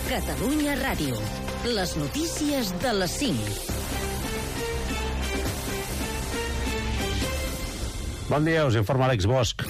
Catalunya Ràdio. Les notícies de les 5. Bon dia, us informa Àlex Bosch.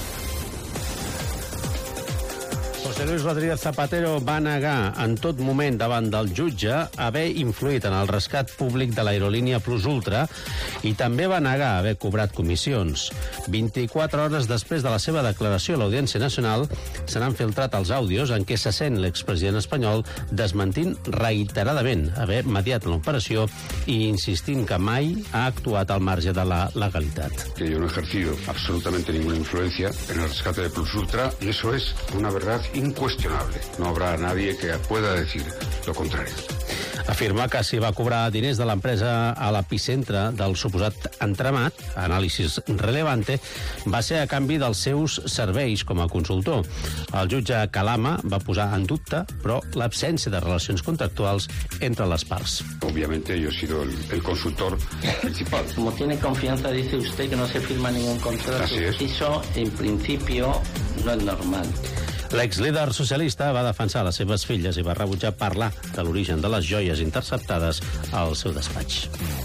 José Luis Rodríguez Zapatero va negar en tot moment davant del jutge haver influït en el rescat públic de l'aerolínia Plus Ultra i també va negar haver cobrat comissions. 24 hores després de la seva declaració a l'Audiència Nacional se n'han filtrat els àudios en què se sent l'expresident espanyol desmentint reiteradament haver mediat l'operació i insistint que mai ha actuat al marge de la legalitat. Que yo no he ejercido absolutamente ninguna influencia en el rescate de Plus Ultra y eso es una verdad incuestionable. No habrá nadie que pueda decir lo contrario. Afirma que si va cobrar diners de l'empresa a l'epicentre del suposat entramat, Anàlisis Relevante, va ser a canvi dels seus serveis com a consultor. El jutge Calama va posar en dubte, però, l'absència de relacions contractuals entre les parts. Obviamente yo he sido el consultor principal. Como tiene confianza, dice usted que no se firma ningún contrato. Así es. Eso, en principio, no es normal. L'exlíder socialista va defensar les seves filles i va rebutjar parlar de l'origen de les joies interceptades al seu despatx.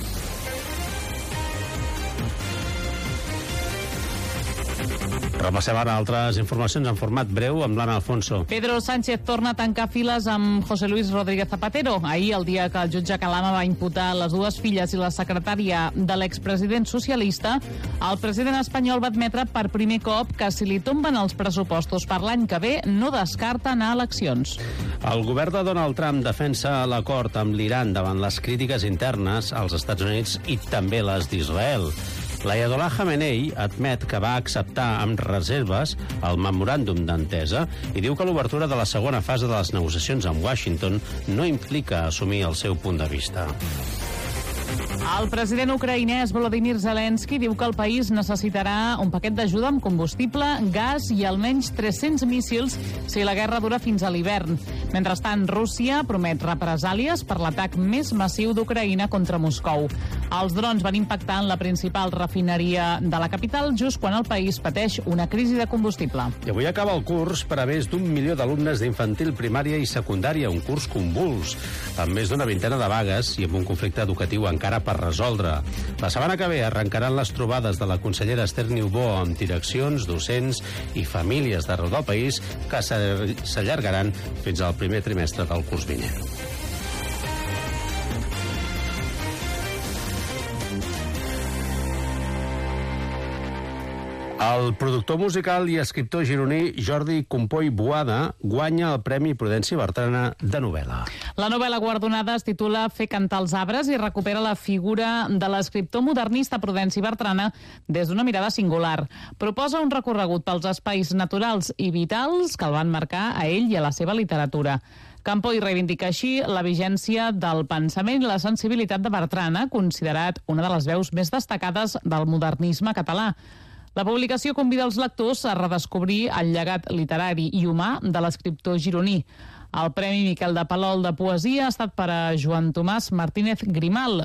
Repassem ara altres informacions en format breu amb l'Anna Alfonso. Pedro Sánchez torna a tancar files amb José Luis Rodríguez Zapatero. Ahir, el dia que el jutge Calama va imputar les dues filles i la secretària de l'expresident socialista, el president espanyol va admetre per primer cop que si li tomben els pressupostos per l'any que ve, no descarta anar a eleccions. El govern de Donald Trump defensa l'acord amb l'Iran davant les crítiques internes als Estats Units i també les d'Israel. L'Ayatollah Khamenei admet que va acceptar amb reserves el memoràndum d'entesa i diu que l'obertura de la segona fase de les negociacions amb Washington no implica assumir el seu punt de vista. El president ucraïnès Volodymyr Zelensky diu que el país necessitarà un paquet d'ajuda amb combustible, gas i almenys 300 míssils si la guerra dura fins a l'hivern. Mentrestant, Rússia promet represàlies per l'atac més massiu d'Ucraïna contra Moscou. Els drons van impactar en la principal refineria de la capital just quan el país pateix una crisi de combustible. I avui acaba el curs per a més d'1 milió d'alumnes d'infantil, primària i secundària, un curs convuls, amb més d'una vintena de vagues i amb un conflicte educatiu encara per resoldre. La setmana que ve arrencaran les trobades de la consellera Esther Niubó amb direccions, docents i famílies d'arreu del país que s'allargaran fins al primer trimestre del curs vinent. El productor musical i escriptor gironí Jordi Compoy Boada guanya el Premi Prudència Bertrana de novel·la. La novel·la guardonada es titula Fer cantar els arbres i recupera la figura de l'escriptor modernista Prudenci Bertrana des d'una mirada singular. Proposa un recorregut pels espais naturals i vitals que el van marcar a ell i a la seva literatura. Campoy reivindica així la vigència del pensament i la sensibilitat de Bertrana, considerat una de les veus més destacades del modernisme català. La publicació convida els lectors a redescobrir el llegat literari i humà de l'escriptor gironí. El Premi Miquel de Palol de Poesia ha estat per a Joan Tomàs Martínez Grimal,